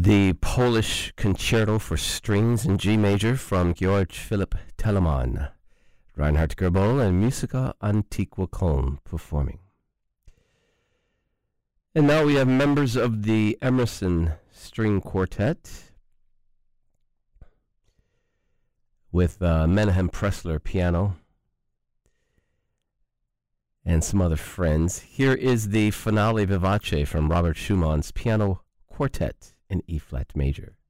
The Polish Concerto for Strings in G Major from Georg Philipp Telemann, Reinhard Goebel, and Musica Antiqua Köln performing. And now we have members of the Emerson String Quartet with Menahem Pressler piano and some other friends. Here is the Finale Vivace from Robert Schumann's Piano Quartet in E-flat major.